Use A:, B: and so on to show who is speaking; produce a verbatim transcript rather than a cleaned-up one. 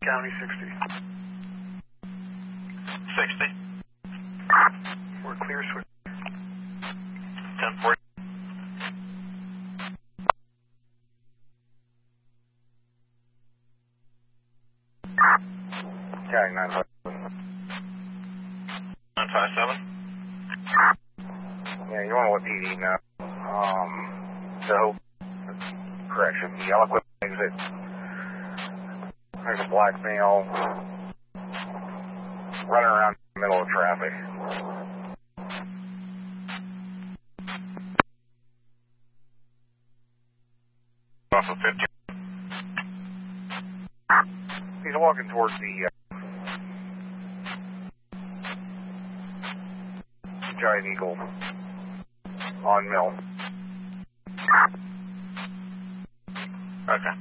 A: County sixty.
B: sixty.
A: We're clear, switch.
B: ten forty.
A: County nine five.
B: nine five seven.
A: Yeah, you want to let P D know. Um, so, correction, the Eloquent exit. There's a black male running around in the middle of traffic.
B: Off of fifty.
A: He's walking towards the uh, Giant Eagle on Mill.
B: Okay.